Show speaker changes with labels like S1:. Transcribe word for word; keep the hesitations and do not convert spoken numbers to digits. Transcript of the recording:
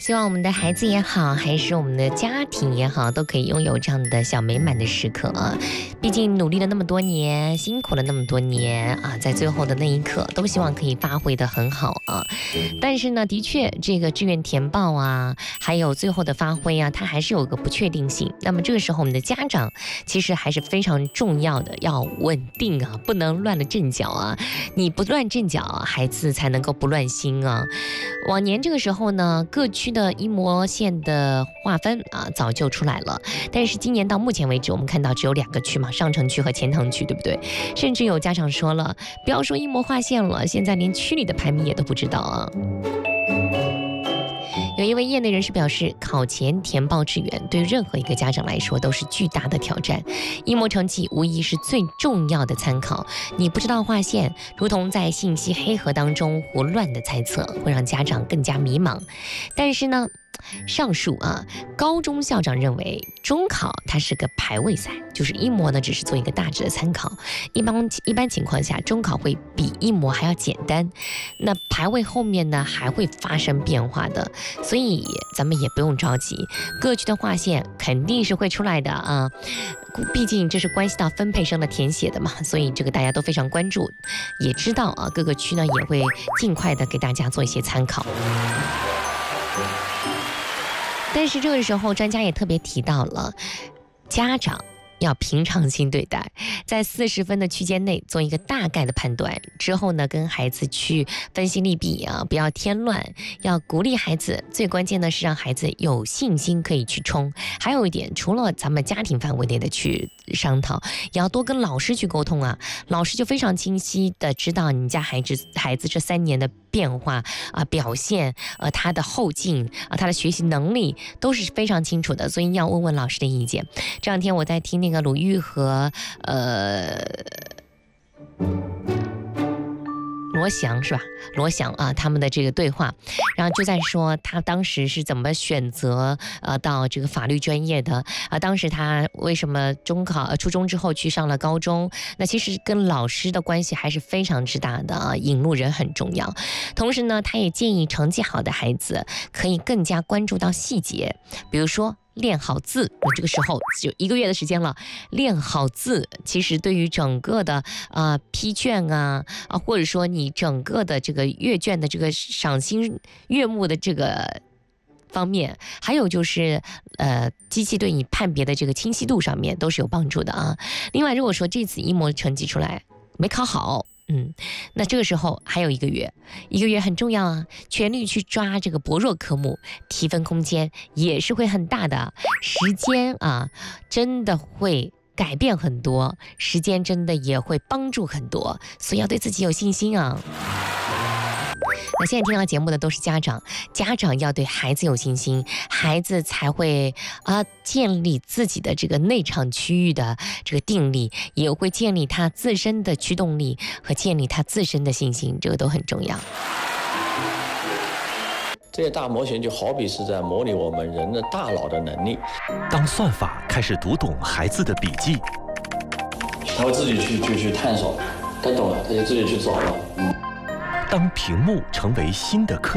S1: 希望我们的孩子也好，还是我们的家庭也好，都可以拥有这样的小美满的时刻啊！毕竟努力了那么多年，辛苦了那么多年啊，在最后的那一刻，都希望可以发挥得很好啊。但是呢，的确，这个志愿填报啊，还有最后的发挥啊，它还是有个不确定性。那么这个时候，我们的家长其实还是非常重要的，要稳定啊，不能乱了阵脚啊。你不乱阵脚，孩子才能够不乱心啊。往年这个时候呢，各区的一模线的划分啊早就出来了，但是今年到目前为止，我们看到只有两个区嘛，上城区和钱塘区，对不对？甚至有家长说了，不要说一模划线了，现在连区里的排名也都不知道啊。有一位业内人士表示，考前填报志愿对任何一个家长来说都是巨大的挑战，一模成绩无疑是最重要的参考。你不知道划线，如同在信息黑盒当中胡乱的猜测，会让家长更加迷茫。但是呢，上述啊，高中校长认为中考它是个排位赛，就是一模呢只是做一个大致的参考。一般一般情况下，中考会比一模还要简单，那排位后面呢还会发生变化的，所以咱们也不用着急，各区的划线肯定是会出来的啊。毕竟这是关系到分配生的填写的嘛，所以这个大家都非常关注，也知道啊，各个区呢也会尽快的给大家做一些参考。但是这个时候，专家也特别提到了，家长要平常心对待，在四十分的区间内做一个大概的判断，之后呢，跟孩子去分析利弊啊，不要添乱，要鼓励孩子。最关键的是让孩子有信心可以去冲。还有一点，除了咱们家庭范围内的去商讨，也要多跟老师去沟通啊。老师就非常清晰的知道你们家孩子孩子这三年的变化啊、表现，呃，他的后劲啊、他的学习能力都是非常清楚的，所以要问问老师的意见。这两天我在听那个鲁豫和呃罗翔是吧？罗翔啊，他们的这个对话，然后就在说他当时是怎么选择呃到这个法律专业的啊？当时他为什么中考、呃、初中之后去上了高中？那其实跟老师的关系还是非常之大的啊，引路人很重要。同时呢，他也建议成绩好的孩子可以更加关注到细节，比如说练好字，这个时候就一个月的时间了，练好字其实对于整个的呃批卷啊啊，或者说你整个的这个阅卷的这个赏心悦目的这个方面，还有就是呃机器对你判别的这个清晰度上面都是有帮助的啊。另外，如果说这次一模成绩出来没考好，嗯，那这个时候还有一个月，一个月很重要啊，全力去抓这个薄弱科目，提分空间也是会很大的。时间啊，真的会改变很多，时间真的也会帮助很多，所以要对自己有信心啊。那现在听到节目的都是家长，家长要对孩子有信心，孩子才会啊、呃、建立自己的这个内场区域的这个定力，也会建立他自身的驱动力和建立他自身的信心，这个都很重要。
S2: 这些大模型就好比是在模拟我们人的大脑的能力。
S3: 当算法开始读懂孩子的笔记，
S2: 他会自己去去去探索，他懂了，他就自己去找了。嗯。
S3: 当屏幕成为新的课